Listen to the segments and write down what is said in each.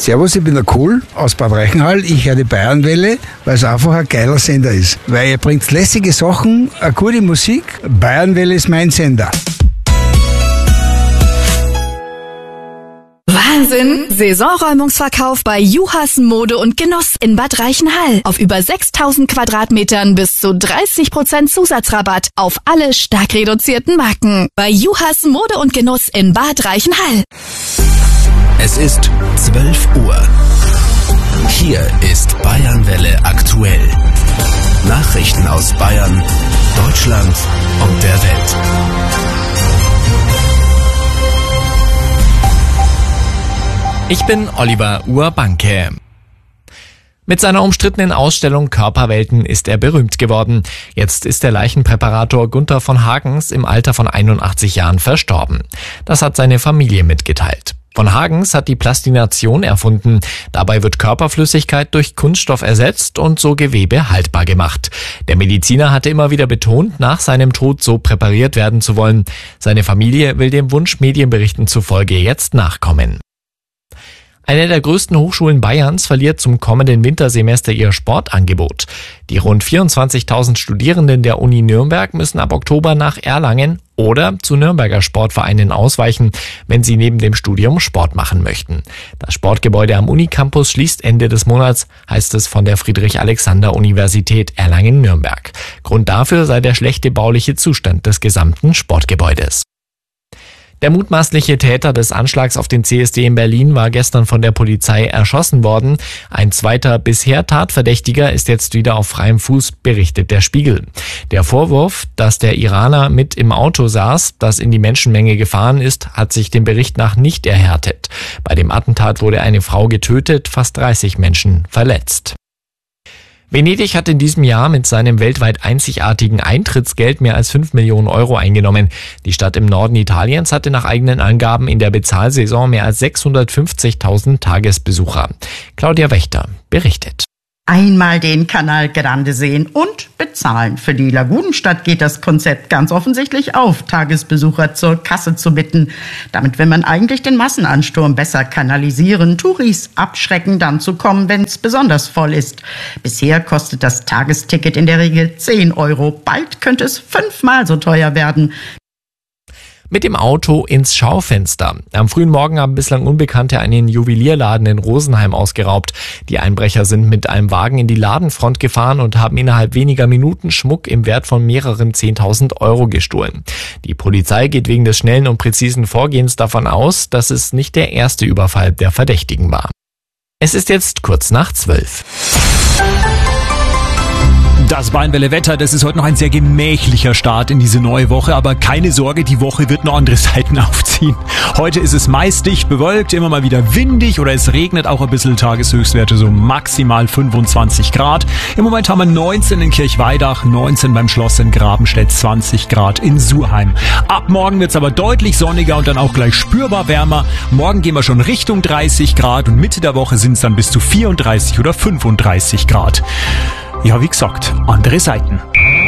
Servus, ich bin der Kohl aus Bad Reichenhall. Ich höre die Bayernwelle, weil es einfach ein geiler Sender ist. Weil ihr bringt lässige Sachen, eine gute Musik. Bayernwelle ist mein Sender. Wahnsinn! Saisonräumungsverkauf bei Juhas Mode und Genuss in Bad Reichenhall. Auf über 6.000 Quadratmetern bis zu 30% Zusatzrabatt auf alle stark reduzierten Marken. Bei Juhas Mode und Genuss in Bad Reichenhall. Es ist 12 Uhr. Hier ist Bayernwelle aktuell. Nachrichten aus Bayern, Deutschland und der Welt. Ich bin Oliver Urbanke. Mit seiner umstrittenen Ausstellung Körperwelten ist er berühmt geworden. Jetzt ist der Leichenpräparator Gunther von Hagens im Alter von 81 Jahren verstorben. Das hat seine Familie mitgeteilt. Von Hagens hat die Plastination erfunden. Dabei wird Körperflüssigkeit durch Kunststoff ersetzt und so Gewebe haltbar gemacht. Der Mediziner hatte immer wieder betont, nach seinem Tod so präpariert werden zu wollen. Seine Familie will dem Wunsch Medienberichten zufolge jetzt nachkommen. Eine der größten Hochschulen Bayerns verliert zum kommenden Wintersemester ihr Sportangebot. Die rund 24.000 Studierenden der Uni Nürnberg müssen ab Oktober nach Erlangen oder zu Nürnberger Sportvereinen ausweichen, wenn sie neben dem Studium Sport machen möchten. Das Sportgebäude am Unicampus schließt Ende des Monats, heißt es von der Friedrich-Alexander-Universität Erlangen-Nürnberg. Grund dafür sei der schlechte bauliche Zustand des gesamten Sportgebäudes. Der mutmaßliche Täter des Anschlags auf den CSD in Berlin war gestern von der Polizei erschossen worden. Ein zweiter bisher Tatverdächtiger ist jetzt wieder auf freiem Fuß, berichtet der Spiegel. Der Vorwurf, dass der Iraner mit im Auto saß, das in die Menschenmenge gefahren ist, hat sich dem Bericht nach nicht erhärtet. Bei dem Attentat wurde eine Frau getötet, fast 30 Menschen verletzt. Venedig hat in diesem Jahr mit seinem weltweit einzigartigen Eintrittsgeld mehr als 5 Millionen Euro eingenommen. Die Stadt im Norden Italiens hatte nach eigenen Angaben in der Bezahlsaison mehr als 650.000 Tagesbesucher. Claudia Wächter berichtet. Einmal den Canal Grande sehen und bezahlen. Für die Lagunenstadt geht das Konzept ganz offensichtlich auf, Tagesbesucher zur Kasse zu bitten. Damit will man eigentlich den Massenansturm besser kanalisieren, Touris abschrecken, dann zu kommen, wenn es besonders voll ist. Bisher kostet das Tagesticket in der Regel 10 Euro. Bald könnte es 5-mal so teuer werden. Mit dem Auto ins Schaufenster. Am frühen Morgen haben bislang Unbekannte einen Juwelierladen in Rosenheim ausgeraubt. Die Einbrecher sind mit einem Wagen in die Ladenfront gefahren und haben innerhalb weniger Minuten Schmuck im Wert von mehreren 10.000 Euro gestohlen. Die Polizei geht wegen des schnellen und präzisen Vorgehens davon aus, dass es nicht der erste Überfall der Verdächtigen war. Es ist jetzt kurz nach 12. Das Bayernwelle-Wetter, das ist heute noch ein sehr gemächlicher Start in diese neue Woche, aber keine Sorge, die Woche wird noch andere Seiten aufziehen. Heute ist es meist dicht bewölkt, immer mal wieder windig oder es regnet auch ein bisschen, Tageshöchstwerte so maximal 25 Grad. Im Moment haben wir 19 in Kirchweidach, 19 beim Schloss in Grabenstedt, 20 Grad in Surheim. Ab morgen wird's aber deutlich sonniger und dann auch gleich spürbar wärmer. Morgen gehen wir schon Richtung 30 Grad und Mitte der Woche sind es dann bis zu 34 oder 35 Grad. Ja, wie gesagt, andere Seiten.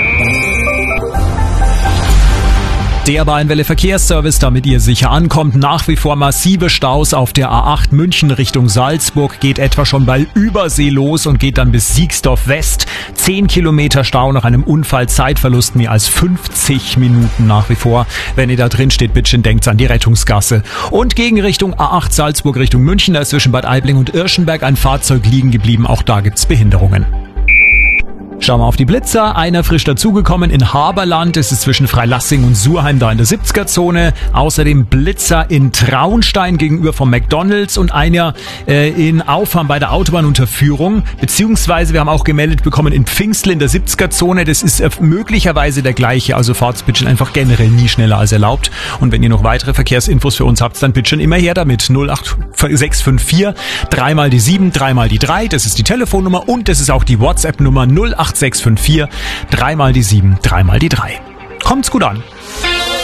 Der Bayernwelle Verkehrsservice, damit ihr sicher ankommt, nach wie vor massive Staus auf der A8 München Richtung Salzburg, geht etwa schon bei Übersee los und geht dann bis Siegsdorf West. 10 Kilometer Stau nach einem Unfall, Zeitverlust mehr als 50 Minuten nach wie vor. Wenn ihr da drin steht, bitte denkt an die Rettungsgasse. Und gegen Richtung A8 Salzburg Richtung München, da ist zwischen Bad Aibling und Irschenberg ein Fahrzeug liegen geblieben, auch da gibt's Behinderungen. Schauen wir auf die Blitzer. Einer frisch dazugekommen in Haberland. Es ist zwischen Freilassing und Surheim da in der 70er-Zone. Außerdem Blitzer in Traunstein gegenüber vom McDonald's und einer in Auffarm bei der Autobahnunterführung. Beziehungsweise wir haben auch gemeldet bekommen in Pfingstl in der 70er-Zone. Das ist möglicherweise der gleiche. Also fahrt's bitte einfach generell nie schneller als erlaubt. Und wenn ihr noch weitere Verkehrsinfos für uns habt, dann bitte immer her damit. 08654 3 mal die 7, 3 mal die 3. Das ist die Telefonnummer und das ist auch die WhatsApp-Nummer 08654 3 mal die 7, 3 mal die 3. Kommt's gut an.